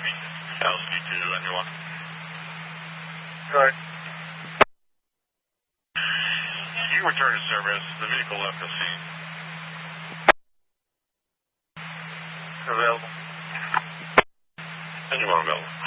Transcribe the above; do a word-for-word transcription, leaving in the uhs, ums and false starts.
Kowski to anyone. Right. You return to service. The vehicle left the scene. Available. Anyone available.